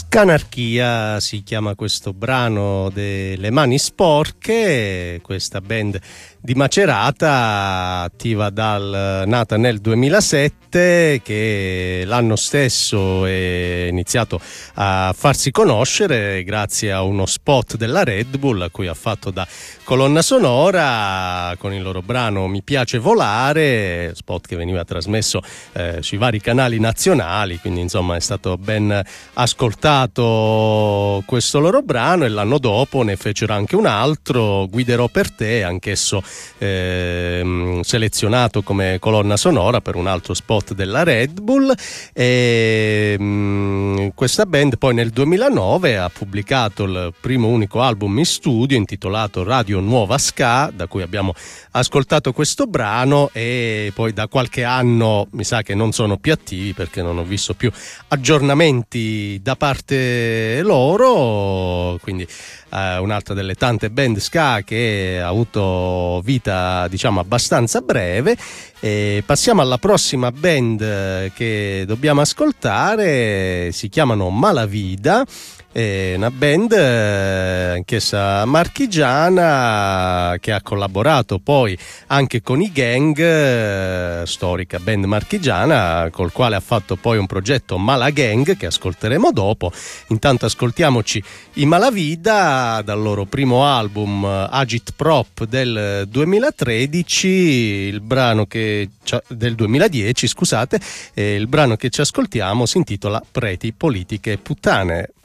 Scanarchia si chiama questo brano delle Mani Sporche, questa band di Macerata, nata nel 2007, che l'anno stesso è iniziato a farsi conoscere grazie a uno spot della Red Bull a cui ha fatto da colonna sonora con il loro brano Mi piace volare, spot che veniva trasmesso sui vari canali nazionali, quindi insomma è stato ben ascoltato questo loro brano, e l'anno dopo ne fecero anche un altro, Guiderò per te, anch'esso selezionato come colonna sonora per un altro spot della Red Bull. E questa band poi nel 2009 ha pubblicato il primo unico album in studio intitolato Radio Nuova Ska, da cui abbiamo ascoltato questo brano, e poi da qualche anno mi sa che non sono più attivi perché non ho visto più aggiornamenti da parte loro, quindi un'altra delle tante band ska che ha avuto vita diciamo abbastanza breve. E passiamo alla prossima band che dobbiamo ascoltare, si chiamano Malavida. È una band anch'essa marchigiana che ha collaborato poi anche con i Gang, storica band marchigiana, col quale ha fatto poi un progetto Malagang che ascolteremo dopo. Intanto ascoltiamoci i Malavida dal loro primo album Agit Prop del 2013, il brano del 2010, scusate, il brano che ci ascoltiamo si intitola Preti, politiche, puttane.